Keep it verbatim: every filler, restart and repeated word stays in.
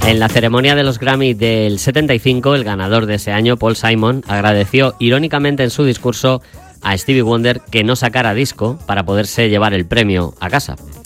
En la ceremonia de los Grammy del setenta y cinco, el ganador de ese año, Paul Simon, agradeció irónicamente en su discurso a Stevie Wonder que no sacara disco para poderse llevar el premio a casa.